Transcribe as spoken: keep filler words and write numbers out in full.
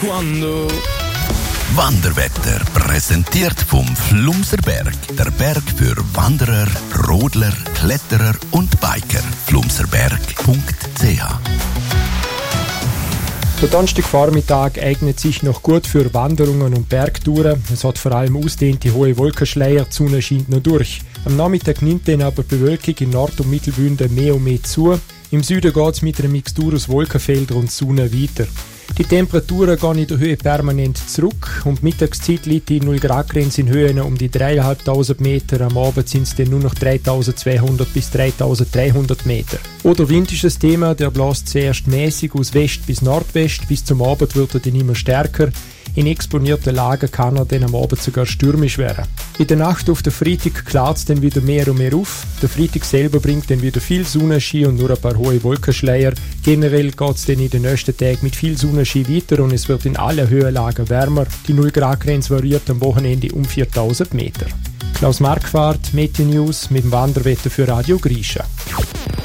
Quando? Wanderwetter präsentiert vom Flumserberg, der Berg für Wanderer, Rodler, Kletterer und Biker. flumserberg punkt c h. Der Donnerstagvormittag eignet sich noch gut für Wanderungen und Bergtouren. Es hat vor allem ausdehnte hohe Wolkenschleier, die Sonne scheint noch durch. Am Nachmittag nimmt dann aber die Bewölkung in Nord- und Mittelbünden mehr und mehr zu. Im Süden geht es mit einer Mixtur aus Wolkenfeldern und Sonne weiter. Die Temperaturen gehen in der Höhe permanent zurück und die Mittagszeit liegt die null Grad Grenze in Höhen um die dreitausendfünfhundert Meter. Am Abend sind es dann nur noch dreitausendzweihundert bis dreitausenddreihundert Meter. Oder Wind ist das Thema, der bläst zuerst mäßig aus West bis Nordwest, bis zum Abend wird er dann immer stärker. In exponierten Lagen kann er dann am Abend sogar stürmisch werden. In der Nacht auf den Freitag klart es dann wieder mehr und mehr auf. Der Freitag selber bringt dann wieder viel Sonnenschein und nur ein paar hohe Wolkenschleier. Generell geht es dann in den nächsten Tagen mit viel Sonnenschein weiter und es wird in allen Höhenlagen wärmer. Die null Grad Grenze variiert am Wochenende um viertausend Meter. Klaus Marquardt, Meteo News mit dem Wanderwetter für Radio Grischa.